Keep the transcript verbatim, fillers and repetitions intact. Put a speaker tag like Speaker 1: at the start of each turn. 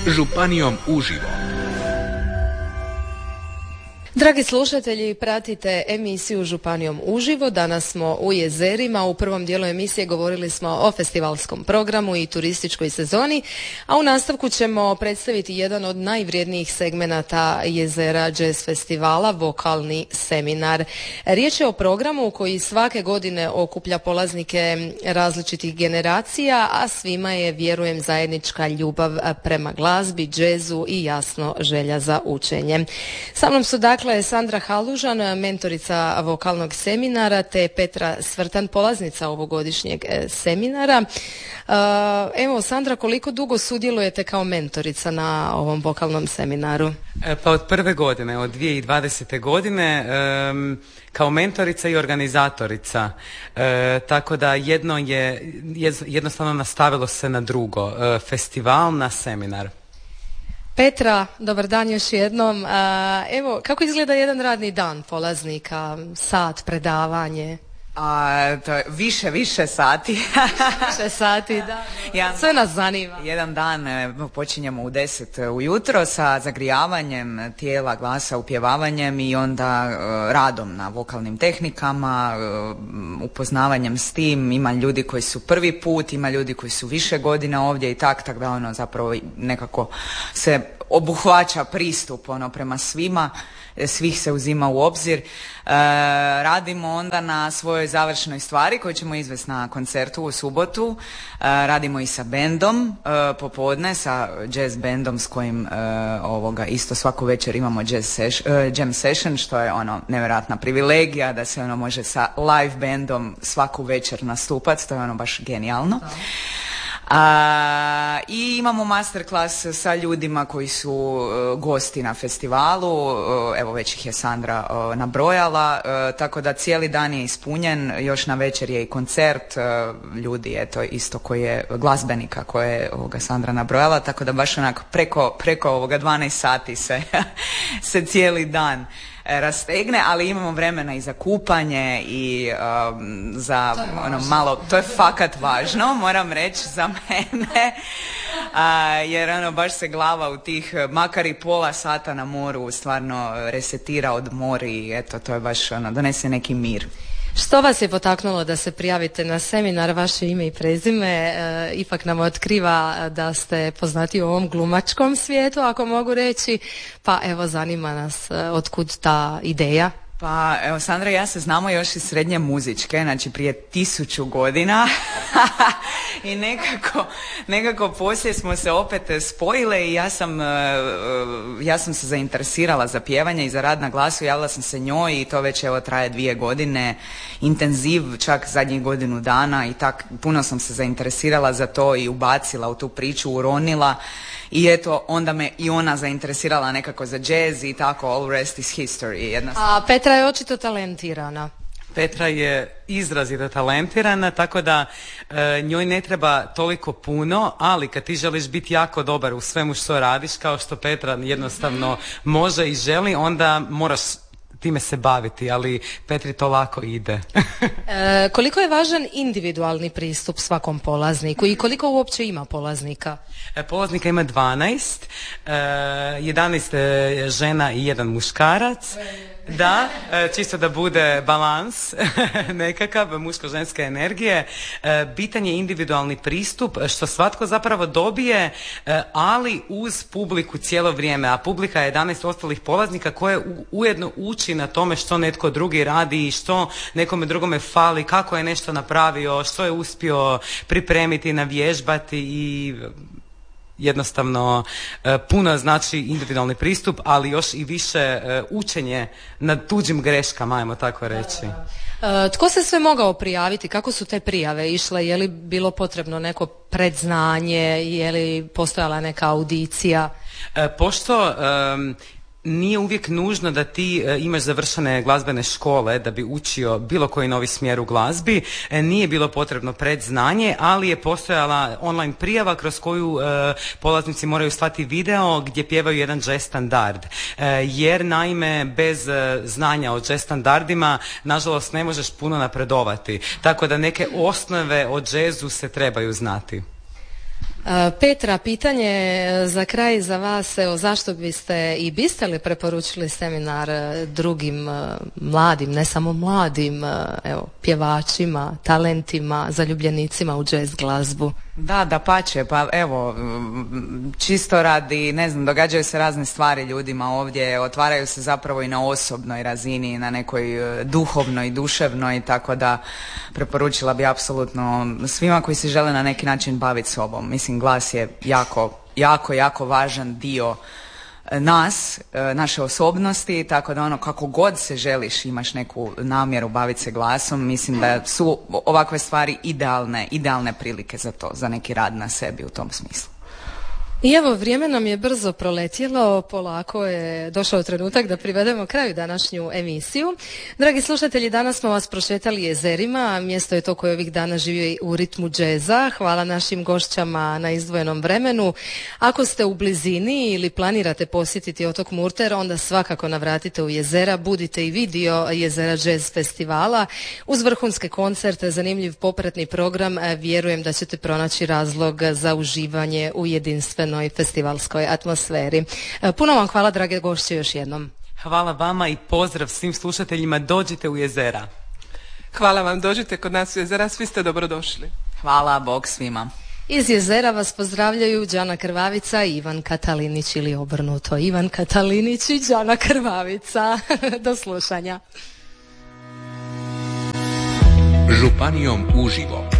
Speaker 1: Županijom uživo.
Speaker 2: Dragi slušatelji, pratite emisiju Županijom uživo. Danas smo u Jezerima. U prvom dijelu emisije govorili smo o festivalskom programu i turističkoj sezoni, a u nastavku ćemo predstaviti jedan od najvrijednijih segmenata Jezera Jazz festivala, vokalni seminar. Riječ je o programu koji svake godine okuplja polaznike različitih generacija, a svima je, vjerujem, zajednička ljubav prema glazbi, džezu i jasno želja za učenje. Sa mnom su dakle Sandra Halužan, mentorica vokalnog seminara, te Petra Svrtan, polaznica ovogodišnjeg seminara. Evo, Sandra, koliko dugo sudjelujete kao mentorica na ovom vokalnom seminaru?
Speaker 3: Pa od prve godine, od dvije tisuće dvadesete godine, um, kao mentorica i organizatorica. E, tako da jedno je jednostavno nastavilo se na drugo. E, festival na seminar.
Speaker 2: Petra, dobar dan još jednom. Evo, kako izgleda jedan radni dan polaznika, sat, predavanje?
Speaker 4: A, to je više, više sati.
Speaker 2: Više sati, da.
Speaker 4: Jedan,
Speaker 2: sve nas zanima.
Speaker 4: Jedan dan počinjemo u deset ujutro sa zagrijavanjem tijela, glasa, upjevavanjem i onda uh, radom na vokalnim tehnikama, uh, upoznavanjem s tim. Ima ljudi koji su prvi put, ima ljudi koji su više godina ovdje i tak, tako da ono zapravo nekako se obuhvaća pristup ono prema svima, svih se uzima u obzir. E, radimo onda na svojoj završnoj stvari koju ćemo izvesti na koncertu u subotu. E, radimo i sa bendom e, popodne, sa jazz bendom s kojim e, ovoga isto svaku večer imamo jazz session, e, jam session, što je ono nevjerojatna privilegija da se ono može sa live bendom svaku večer nastupati, to je ono baš genijalno. Da. A, i imamo masterclass sa ljudima koji su uh, gosti na festivalu, uh, evo već ih je Sandra uh, nabrojala, uh, tako da cijeli dan je ispunjen, još na večer je i koncert uh, ljudi, eto isto koji je glazbenika koje je ovoga Sandra nabrojala, tako da baš onako preko, preko ovoga dvanaest sati se, se cijeli dan rastegne, ali imamo vremena i za kupanje i um, za ono malo, to je fakat važno, moram reći za mene, a, jer ono baš se glava u tih makar i pola sata na moru stvarno resetira od mori i eto, to je baš ono, donese neki mir.
Speaker 2: Što vas je potaknulo da se prijavite na seminar? Vaše ime i prezime e, ipak nam otkriva da ste poznati u ovom glumačkom svijetu, ako mogu reći, pa evo zanima nas e, otkud ta ideja.
Speaker 4: Pa evo, Sandra i ja se znamo još iz srednje muzičke, znači prije tisuću godina i nekako, nekako poslije smo se opet spojile i ja sam, ja sam se zainteresirala za pjevanje i za rad na glasu, javila sam se njoj i to već evo traje dvije godine, intenziv čak zadnjih godinu dana i tak puno sam se zainteresirala za to i ubacila u tu priču, uronila. I eto, onda me i ona zainteresirala nekako za jazz i tako, all rest is history.
Speaker 2: A Petra je očito talentirana.
Speaker 3: Petra je izrazito talentirana, tako da e, njoj ne treba toliko puno, ali kad ti želiš biti jako dobar u svemu što radiš, kao što Petra jednostavno može i želi, onda moraš time se baviti, ali Petri to lako ide.
Speaker 2: e, koliko je važan individualni pristup svakom polazniku i koliko uopće ima polaznika?
Speaker 3: E, polaznika ima dvanaest, e, jedanaest žena i jedan muškarac. Da, čisto da bude balans nekakav muško-ženske energije. Bitan je individualni pristup što svatko zapravo dobije, ali uz publiku cijelo vrijeme, a publika je jedanaest ostalih polaznika koje ujedno uči na tome što netko drugi radi i što nekome drugome fali, kako je nešto napravio, što je uspio pripremiti, navježbati i jednostavno puno znači individualni pristup, ali još i više učenje na tuđim greškama, ajmo tako reći.
Speaker 2: Tko se sve mogao prijaviti? Kako su te prijave išle? Je li bilo potrebno neko predznanje? Je li postojala neka audicija?
Speaker 3: Pošto um, nije uvijek nužno da ti e, imaš završene glazbene škole da bi učio bilo koji novi smjer u glazbi. E, nije bilo potrebno predznanje, ali je postojala online prijava kroz koju e, polaznici moraju slati video gdje pjevaju jedan jazz standard. E, jer naime bez e, znanja o jazz standardima nažalost ne možeš puno napredovati. Tako da neke osnove o jazzu se trebaju znati.
Speaker 2: Petra, pitanje za kraj za vas, evo, zašto biste i biste li preporučili seminar drugim mladim, ne samo mladim, evo, pjevačima, talentima, zaljubljenicima u jazz glazbu?
Speaker 4: Da, dapače, pa evo, čisto radi, ne znam, događaju se razne stvari ljudima ovdje, otvaraju se zapravo i na osobnoj razini, na nekoj duhovnoj, duševnoj, tako da preporučila bi apsolutno svima koji se žele na neki način baviti sobom. Mislim, glas je jako, jako, jako važan dio nas, naše osobnosti, tako da ono, kako god se želiš, imaš neku namjeru baviti se glasom, mislim da su ovakve stvari idealne, idealne prilike za to, za neki rad na sebi u tom smislu.
Speaker 2: I evo, vrijeme nam je brzo proletjelo, polako je došao trenutak da privedemo kraju današnju emisiju. Dragi slušatelji, danas smo vas prošetali jezerima, mjesto je to koje ovih dana živi u ritmu džeza. Hvala našim gošćama na izdvojenom vremenu. Ako ste u blizini ili planirate posjetiti otok Murter, onda svakako navratite u jezera, budite i vidio Jezera Jazz festivala. Uz vrhunske koncerte, zanimljiv popratni program, vjerujem da ćete pronaći razlog za uživanje u jedinstvenom festivalskoj atmosferi. Puno vam hvala, drage gošće, još jednom.
Speaker 3: Hvala vama i pozdrav svim slušateljima, dođite u jezera.
Speaker 1: Hvala vam, dođite kod nas u jezera, svi ste dobrodošli.
Speaker 4: Hvala, bog svima.
Speaker 2: Iz jezera vas pozdravljaju Đana Krvavica i Ivan Katalinić, ili obrnuto, Ivan Katalinić i Đana Krvavica. Do slušanja.
Speaker 5: Županijom uživo.